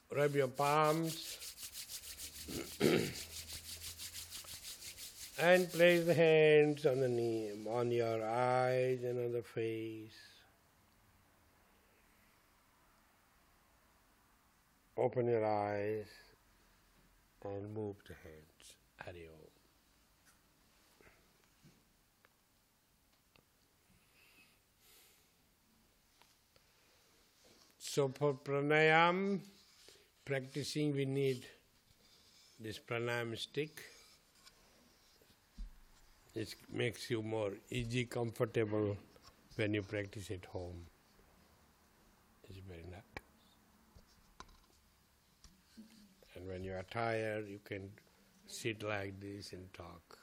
rub your palms and place the hands on the knee, on your eyes and on the face. Open your eyes and move the hands. Hari Om. So for pranayam, practicing we need this pranayam stick. It makes you more easy, comfortable when you practice at home. It's very nice. And when you are tired, you can sit like this and talk.